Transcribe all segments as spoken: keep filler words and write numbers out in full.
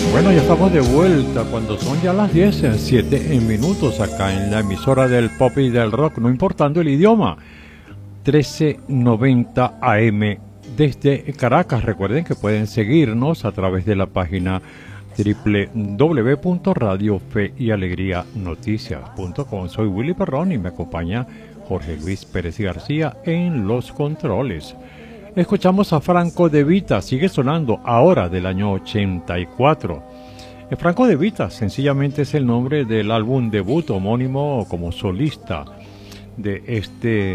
Bueno, ya estamos de vuelta cuando son ya las diez, siete en minutos acá en la emisora del pop y del rock, no importando el idioma. trece noventa A M desde Caracas. Recuerden que pueden seguirnos a través de la página doble u doble u doble u punto radio fe y alegría noticias punto com. Soy Willy Perrón y me acompaña Jorge Luis Pérez García en los controles. Escuchamos a Franco De Vita, sigue sonando ahora, del año ochenta y cuatro. Franco De Vita sencillamente es el nombre del álbum debut homónimo como solista de este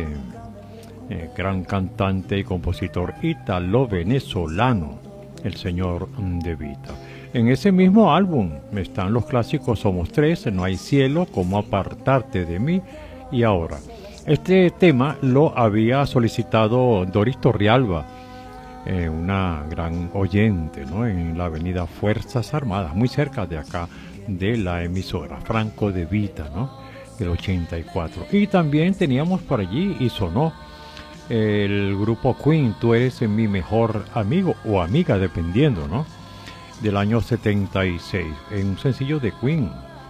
eh, gran cantante y compositor italo-venezolano, el señor De Vita. En ese mismo álbum están los clásicos Somos Tres, No hay cielo, Cómo apartarte de mí y Ahora. Este tema lo había solicitado Doris Torrealba, eh, una gran oyente, ¿no?, en la avenida Fuerzas Armadas, muy cerca de acá de la emisora. Franco De Vita, ¿no?, del ochenta y cuatro. Y también teníamos por allí y sonó el grupo Queen, Tú eres mi mejor amigo o amiga, dependiendo, ¿no?, del año setenta y seis, en un sencillo de Queen,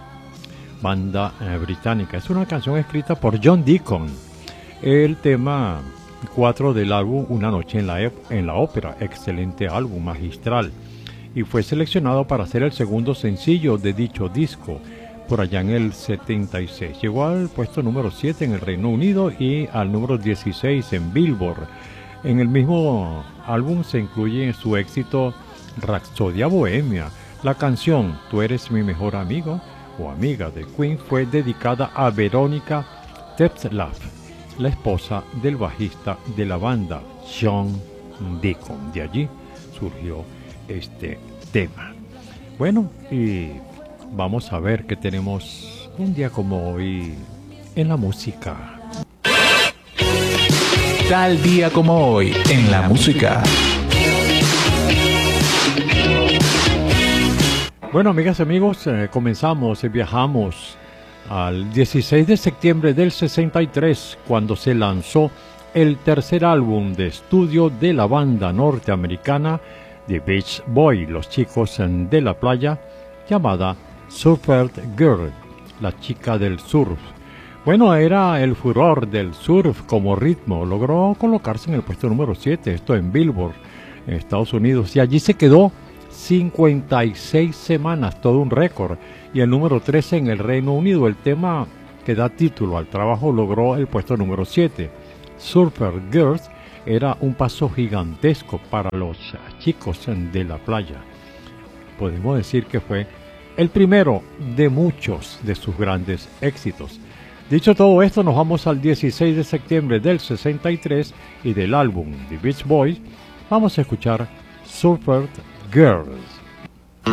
banda eh, británica. Es una canción escrita por John Deacon, el tema cuatro del álbum Una noche en la, en la ópera, excelente álbum, magistral, y fue seleccionado para ser el segundo sencillo de dicho disco por allá en el setenta y seis. Llegó al puesto número siete en el Reino Unido y al número dieciséis en Billboard. En el mismo álbum se incluye su éxito Rapsodia Bohemia. La canción Tú eres mi mejor amigo o amiga de Queen fue dedicada a Verónica Tetzlaff, la esposa del bajista de la banda, John Deacon. De allí surgió este tema. Bueno, y vamos a ver qué tenemos un día como hoy en la música. Tal día como hoy en la música. Bueno, amigas y amigos, eh, comenzamos y viajamos al dieciséis de septiembre del sesenta y tres, cuando se lanzó el tercer álbum de estudio de la banda norteamericana The Beach Boys, los chicos de la playa, llamada Surfer Girl, la chica del surf. Bueno, era el furor del surf como ritmo. Logró colocarse en el puesto número siete, esto en Billboard, en Estados Unidos, y allí se quedó cincuenta y seis semanas, todo un récord, y el número trece en el Reino Unido. El tema que da título al trabajo logró el puesto número siete. Surfer Girls era un paso gigantesco para los chicos de la playa. Podemos decir que fue el primero de muchos de sus grandes éxitos. Dicho todo esto, nos vamos al dieciséis de septiembre del sesenta y tres y del álbum The Beach Boys vamos a escuchar Surfer Girls.